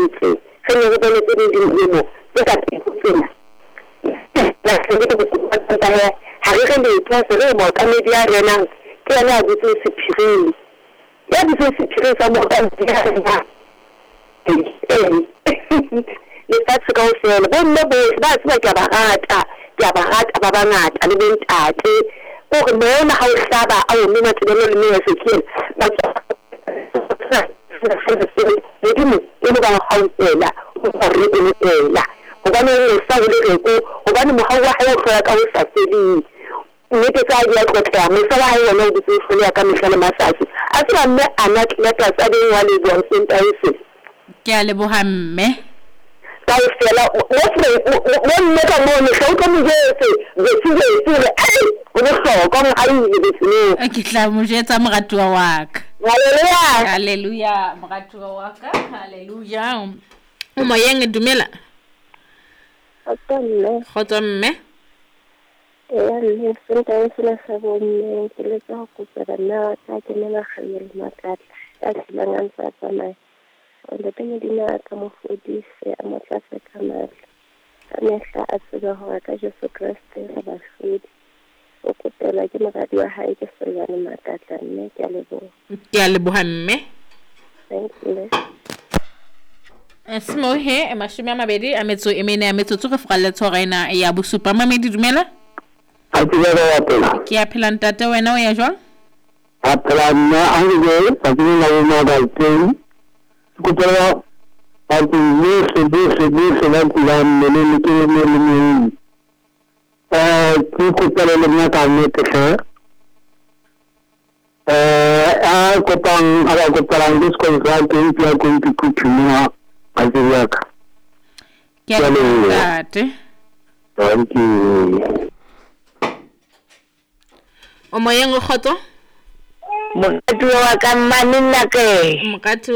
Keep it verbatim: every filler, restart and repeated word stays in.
ntle ge ne go bone tse di dimo tse ka tsena la se ke go tsaya ya ha re re letwa se re mo ka media rena ke yana a botse sephiring ya botse sephiring sa mo ka media rena le fatse ka o fela bo nne bo ba tseba ke ba rata ke ba rata ba bangata le bentate o re mona ha o hlaba a o nna tsebelo le me se ke ba le dimo e ba ha o tsela o re e tsela go ba ne le sa le re go go ba ne mo ha wa ha o tloya ka o sa tseli mme ke tsa ya go tla mo sa ha yona o ditse fole ka mehla masasi a tsela mme ana tla tsa tsa ding wa le go senta ise ke a leboga mme ka o fela o o nne ka mo ne go ka mo jetse je tsile tsile ai o le so ka mo ai le tsile a ke tla mo jetsa moratwa wa ka haleluya haleluya moratwa wa ka haleluya o mo yeng dumela Atone. Khotso mme. Ya le senta sela sa bone ke le tsa go tsara na ta ke le na gale makatla. Ya tshilanga tsa tsana. O le teng dina ka mo fodise a mo tlase kana. Ane sa a tsega go ka Jesu Kriste ga ba fodi. O kutela ke moradi wa hae ke selwane makatla mme ke a lebo. Ke a leboga mme. Thank you. Esmo he e mashome a mabedi a metso e mene a metso tso re fralletso reina ya bosupa mamedi dumela a tsela ya pela ke a phela ntate wena o ya jwang a phela nna a le a tsela ya mo ba teng ko tsela a tsela se se se se la kula mmele le ke le le le eh ke ko tsela le nna ka me te se eh a ko tang a ko tang dis ko sa ke ya ko ti ku tshuma a tsela ka ke a ntate thank you o moyeng o khotso mokati wa ka mmanna ke mokati